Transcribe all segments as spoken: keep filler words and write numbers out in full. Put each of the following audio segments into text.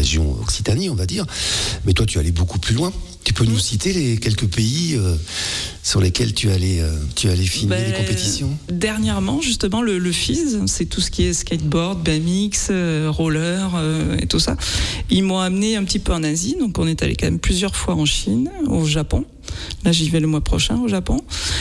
région Occitanie, on va dire. Mais toi, tu es allé beaucoup plus loin. Tu peux nous citer les quelques pays euh, sur lesquels tu allais, euh, tu allais filmer ben, les compétitions? Dernièrement, justement, le, le F I S, c'est tout ce qui est skateboard, B M X, euh, roller euh, et tout ça. Ils m'ont amené un petit peu en Asie, donc on est allé quand même plusieurs fois en Chine, au Japon. Là, j'y vais le mois prochain au Japon.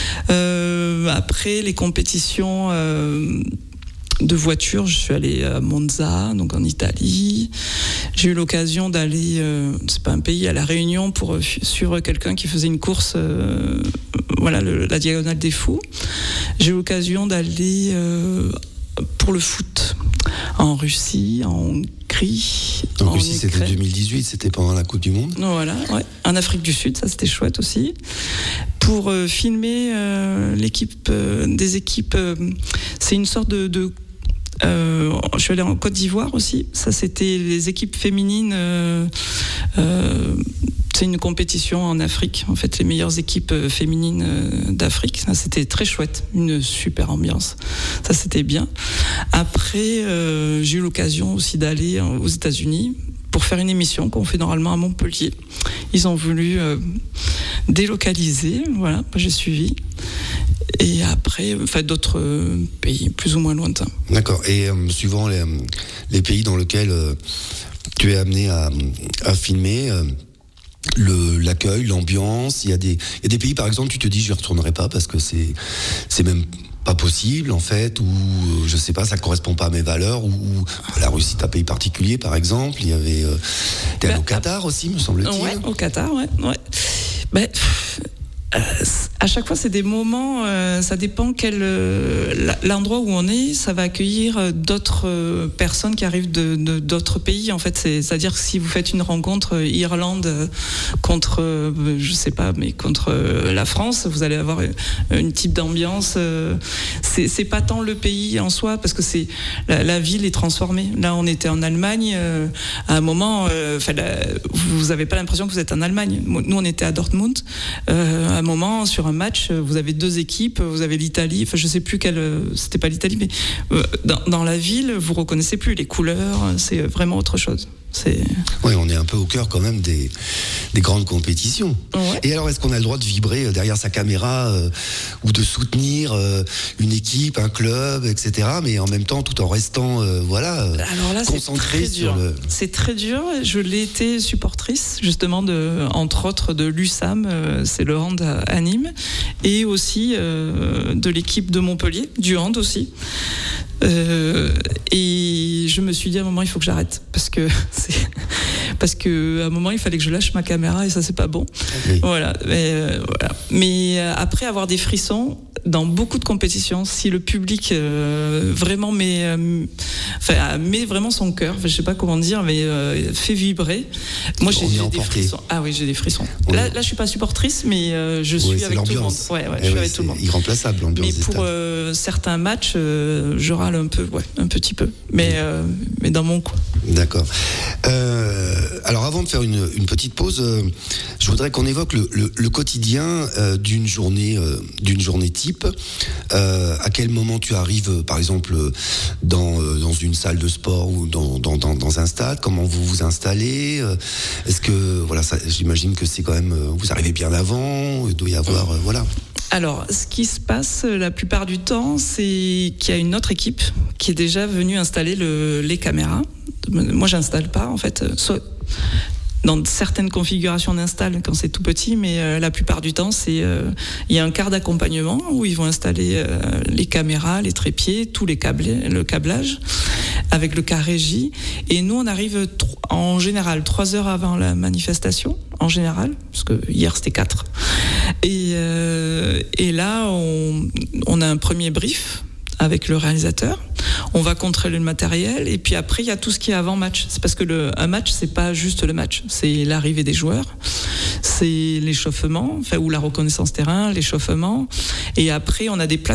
Euh, après, les compétitions... Euh, de voiture, je suis allée à Monza, donc en Italie. J'ai eu l'occasion d'aller, euh, c'est pas un pays, à La Réunion pour suivre quelqu'un qui faisait une course, euh, voilà, le, la Diagonale des Fous. J'ai eu l'occasion d'aller euh, pour le foot en Russie, en Hongrie. En en Russie, c'était deux mille dix-huit, c'était pendant la Coupe du Monde. Voilà, ouais. En Afrique du Sud, ça c'était chouette aussi. Pour euh, filmer euh, l'équipe, euh, des équipes, euh, c'est une sorte de, de Euh, je suis allée en Côte d'Ivoire aussi. Ça, c'était les équipes féminines. Euh, euh, c'est une compétition en Afrique. En fait, les meilleures équipes féminines d'Afrique. Ça, c'était très chouette. Une super ambiance. Ça, c'était bien. Après, euh, j'ai eu l'occasion aussi d'aller aux États-Unis pour faire une émission qu'on fait normalement à Montpellier. Ils ont voulu euh, délocaliser. Voilà, j'ai suivi. Et après, enfin, d'autres pays plus ou moins lointains. D'accord. Et euh, suivant les, les pays dans lesquels euh, tu es amené à, à filmer, euh, le, l'accueil, l'ambiance, il y a des, il y a des pays, par exemple, tu te dis, je ne retournerai pas parce que c'est, c'est même pas possible, en fait, ou je sais pas, ça correspond pas à mes valeurs, ou, ou la Russie, c'est un pays particulier, par exemple. Il y avait, euh, t'es allé bah, au Qatar aussi, me semble-t-il. Ouais, au Qatar, ouais, ouais. Ben, Euh, à chaque fois, c'est des moments, euh, ça dépend quel euh, l'endroit où on est, ça va accueillir d'autres euh, personnes qui arrivent de, de d'autres pays. En fait, c'est, c'est-à-dire que si vous faites une rencontre euh, Irlande contre, euh, je sais pas, mais contre euh, la France, vous allez avoir une, une type d'ambiance. Euh, c'est, c'est pas tant le pays en soi, parce que c'est la, la ville est transformée. Là, on était en Allemagne. Euh, à un moment, euh, vous avez pas l'impression que vous êtes en Allemagne. Nous, on était à Dortmund. Euh, à un moment, sur un match, vous avez deux équipes, vous avez l'Italie, enfin je sais plus quelle, c'était pas l'Italie, mais dans, dans la ville, vous reconnaissez plus les couleurs, c'est vraiment autre chose. C'est... Oui, on est un peu au cœur quand même des, des grandes compétitions. Ouais. Et alors, est-ce qu'on a le droit de vibrer derrière sa caméra euh, ou de soutenir euh, une équipe, un club, et cetera, mais en même temps, tout en restant, euh, voilà, alors là, concentré c'est sur le... C'est très dur. Je l'ai été supportrice, justement, de, entre autres, de l'U S A M, euh, c'est le hand à Nîmes, et aussi euh, de l'équipe de Montpellier, du hand aussi. Euh, et je me suis dit à un moment il faut que j'arrête parce que c'est, parce que à un moment il fallait que je lâche ma caméra et ça c'est pas bon. Oui. Voilà. Mais, euh, voilà. Mais après avoir des frissons dans beaucoup de compétitions, si le public euh, vraiment met, euh, enfin, met vraiment son cœur, je sais pas comment dire, mais euh, fait vibrer. Moi j'ai, j'ai des frissons. Ah oui, j'ai des frissons. Là, là je suis pas supportrice, mais euh, je suis oui, avec tout le monde. Ouais, ouais, je suis ouais, avec tout le monde. Irremplaçable l'ambiance. Mais pour euh, certains matchs, euh, je râle un peu, ouais, un petit peu, mais euh, mais dans mon coin. D'accord. Euh, alors avant de faire une, une petite pause, euh, je voudrais qu'on évoque le, le, le quotidien euh, d'une journée, euh, d'une journée type. Euh, à quel moment tu arrives, par exemple, dans euh, dans une salle de sport ou dans dans dans, dans un stade? Comment vous vous installez? Est-ce que voilà, ça, j'imagine que c'est quand même, vous arrivez bien avant. Il doit y avoir, euh, voilà. Alors, ce qui se passe la plupart du temps, c'est qu'il y a une autre équipe qui est déjà venue installer le, les caméras. Moi, j'installe pas, en fait. Soit dans certaines configurations, on installe quand c'est tout petit, mais euh, la plupart du temps, c'est euh, il y a un quart d'accompagnement où ils vont installer euh, les caméras, les trépieds, tous les câbles, le câblage, avec le quart régie. Et nous, on arrive tro- en général trois heures avant la manifestation, en général, parce que hier c'était quatre. Et, euh, et là, on, on a un premier brief avec le réalisateur. On va contrôler le matériel et puis après il y a tout ce qui est avant match. C'est parce que le, un match c'est pas juste le match, c'est l'arrivée des joueurs, c'est l'échauffement, enfin ou la reconnaissance terrain, l'échauffement, et après on a des plateaux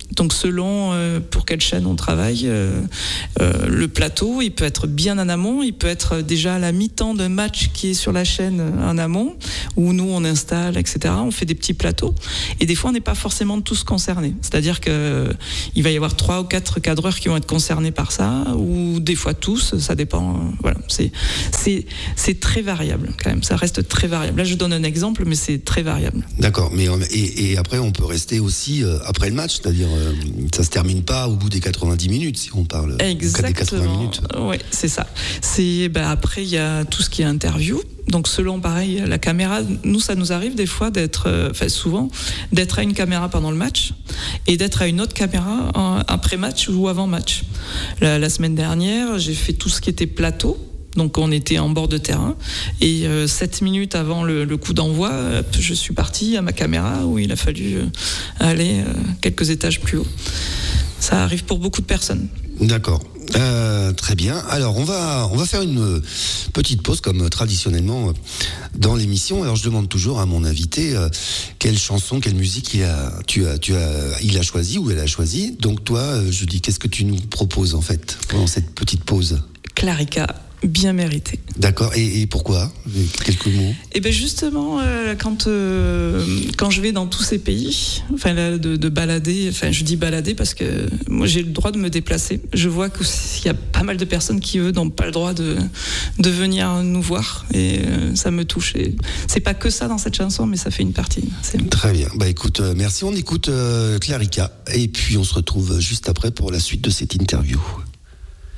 Donc selon euh, pour quelle chaîne on travaille, euh, euh, le plateau, il peut être bien en amont, il peut être déjà à la mi-temps d'un match qui est sur la chaîne en amont, où nous on installe, et cetera. On fait des petits plateaux. Et des fois, on n'est pas forcément tous concernés. C'est-à-dire que il va y avoir trois ou quatre cadreurs qui vont être concernés par ça, ou des fois tous, ça dépend. Voilà, c'est c'est c'est très variable quand même. Ça reste très variable. Là, je donne un exemple, mais c'est très variable. D'accord. Mais et, et après, on peut rester aussi euh, après le match, c'est-à-dire euh, ça se termine pas au bout des quatre-vingt-dix minutes, si on parle. Exactement. Des quatre-vingts minutes. Oui, c'est ça. C'est ben, après il y a tout ce qui est interview. Donc selon pareil la caméra, nous ça nous arrive des fois d'être, euh, enfin souvent d'être à une caméra pendant le match et d'être à une autre caméra en, après match ou avant match. La, la semaine dernière, j'ai fait tout ce qui était plateau. Donc on était en bord de terrain et euh, sept minutes avant le, le coup d'envoi, euh, je suis partie à ma caméra où il a fallu euh, aller euh, quelques étages plus haut. Ça arrive pour beaucoup de personnes. D'accord. Euh, très bien. Alors on va on va faire une petite pause comme traditionnellement dans l'émission. Alors je demande toujours à mon invité euh, quelle chanson, quelle musique il a, tu as, tu as, il a choisi ou elle a choisi. Donc toi, je dis qu'est-ce que tu nous proposes en fait pendant cette petite pause? Clarica. Bien mérité. D'accord. Et, et pourquoi? Quelques mots. Et ben justement, euh, quand euh, quand je vais dans tous ces pays, enfin là, de, de balader, enfin je dis balader parce que moi j'ai le droit de me déplacer. Je vois qu'il y a pas mal de personnes qui eux n'ont pas le droit de de venir nous voir et euh, ça me touche. Et c'est pas que ça dans cette chanson, mais ça fait une partie. C'est... Très bien. Bah écoute, euh, merci. On écoute euh, Clarica et puis on se retrouve juste après pour la suite de cette interview.